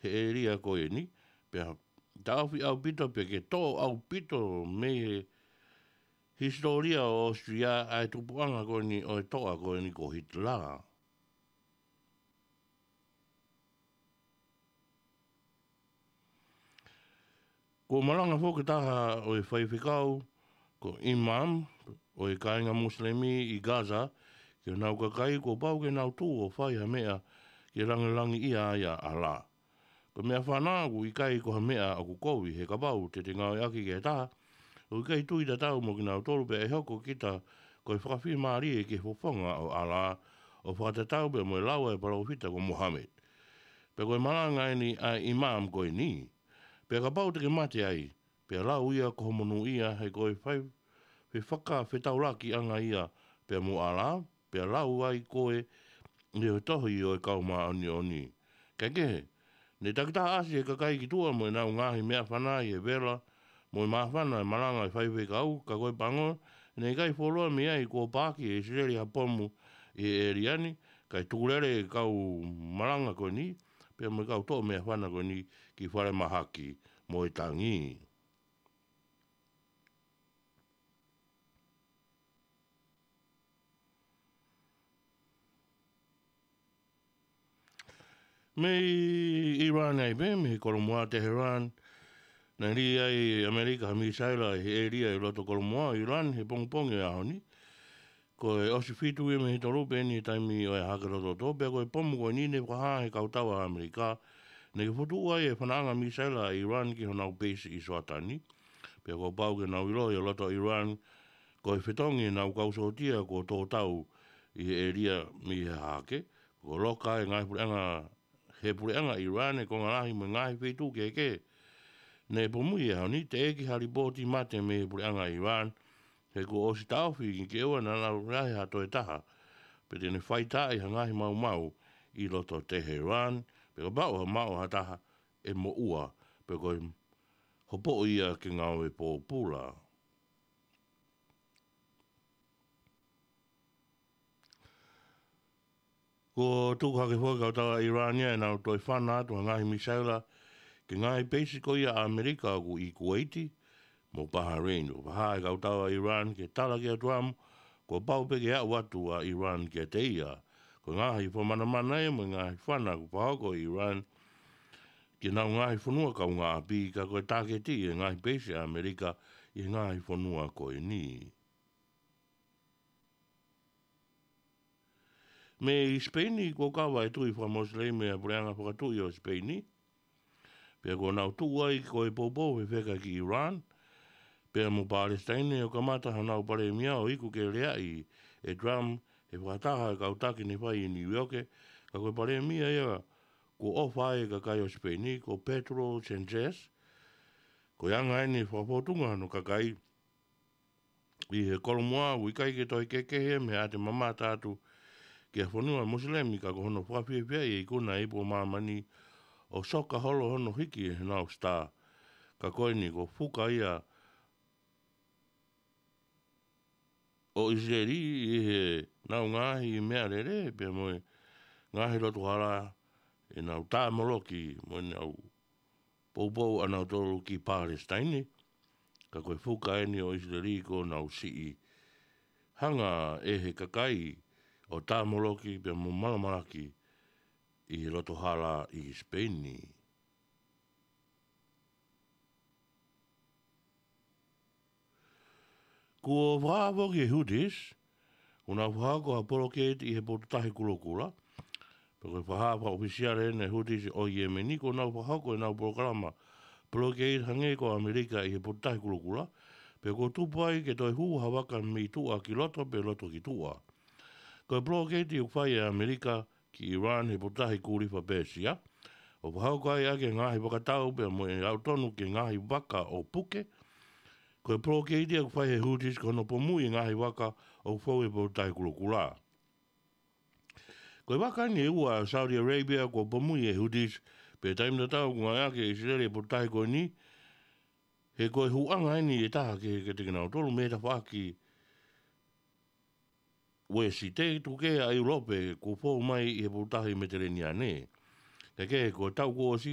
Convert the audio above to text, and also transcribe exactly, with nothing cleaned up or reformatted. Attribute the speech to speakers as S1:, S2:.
S1: he e ria ko e ni, pe tau fi au pito pe ke tō au pito me he historia o Austria ai tupuanga ko ni o e toa ko ni ko Hitler. Ko malanga fōke taha o e whaiwhikau, ko imam, o e kāinga muslimi i Gaza, ke nau kakai ko pau ke nau tū o whai ha mea ke rangirangi ia ia ala. Ko mea whanā ku i kai ko ha mea a ku kowi he ka pau te te ngau aki ke taha, o i kai tui ta tau mo ki nau tolu pe e hoko kita ko i whakawhi maari e ke whawhonga o ala o whakatatau pe mo e laua e parawhita ko Mohamed. Pe koe malanga e ni a imam koe ni, pe ka pau te ke mate ai, pe lau ia ko homonu ia he koe whai, pe whaka whetauraki anga ia pe mo ala, pe lau ai koe ni o tohi o e kauma oni oni. Kai kehe, ne takita asi e kakai ki tua mo e nau ngahi mea whanai e vera, mo e mawhana e malanga e whaiwe kau, ka koe pango, ne kai wholoa mea i kua pāki e Israeli hapomu e Eriani, kai tūrere e kau malanga koe ni, pe mo e kau tō mea whana koe ni ki whare mahaki mo e tangi. Me Iran ai be, me koromoa Teheran, na ri ai Amerika ha misaila he ria i roto koromoa Iran he pongpong e ahoni, ko e osi fitu e me he torope ni taimi o e hake roto tope, ko e pomu ko nine whaha he kautawa Amerika, ne ke whutu ai e whanaanga misaila Iran ki honau base i Swatani, pe ko pau ke nau ilo i roto Iran, ko e whetongi nau kausotia ko tō tau i he ria mi he hake, ko loka e ngai pureanga he pureanga Iran e ko ngarahi mo ngai whetu ke ke, ne pomui e hauni te eki hariboti mate me he pureanga Iran, he ko osi tauwhi ki ke ua na lau rahi hato e taha, pe tene whaita i hangahi mau mau i roto Teheran, pe ko bau ha mau ha taha e mo ua, pe ko hopo ia ke ngau e pōpula. Ko tuku hake fwoi kautawa Irania e nau toi whana atu hangahi misaila, ke ngai basiko ia Amerika ku i Kuwaiti, mo Bahrain. O paha e kautawa Iran ke tala ke atuamu, ko pau peke a watu a Iran ke te ia. Ko ngahi whamana mana e mo ngahi whana ku paha ko Iran, ke nau ngahi whanua kau ngā api, ka koe tāketi e ngahi base a Amerika, i ngahi whanua ko e ni. Me i Spaini ko kawa e tui wha Mosleme a pureanga whakatui o Spaini, pia ko nau tu ai ko e popo e wheka ki Iran, pia mo Palestine o kamata hanau pare mia o iku ke rea i e drum e whakataha e kautaki ni whai i New York, ka koe pare mia ea ko ofai ka kai o Spaini, ko Pedro Sánchez, ko yanga eni whapotunga no ka kai i he kolomoa ui kai ke toi kekehe me a te mamata atu ke whanua Muslemi ka kohono whawhiawhia i ikuna i po mamani o soka holo hono hiki e nau star. Ka koe ni ko fuka ia o Israeli i he nau ngahi i mea rere, pe moe ngahi roto hara e nau tā moroki mo nau poupou anau tolu ki Palestine. Ka koe fuka e ni o Israeli ko nau sii hanga e he kakai o tā moroki pe mo malamaraki i roto hara i Spaini. Ko whaavo ki Houthis, una whaako a poroket i he potutahi kulokula, pe koe whaapa ofisiare ne Houthis o Yemeni, ko nau whaako e nau programa poroket hange ko Amerika i he potutahi kulokula, pe ko tupai ke toi hu hawaka mi tua ki loto pe loto ki tua. Ko poroket i uwhai e Amerika ki Iran he potutahi kurifa Persia, o whaako ai ake ngahi wakatau pe mo e autonu ke ngahi waka o puke, ko e porokeiti aku whai he Houthis kono pomui ngahi waka o whau e potutahi kulokula. Ko e waka ni e ua Saudi Arabia ko pomui e Houthis pe taimna tau ngai ake Israeli e potutahi ko ni he ko e huanga ni e taha ke ke te kinau tolu me ta whaki we si te tuke a Europe ko whau mai e potutahi Mediterranean ne. Ke ke ko tau ko si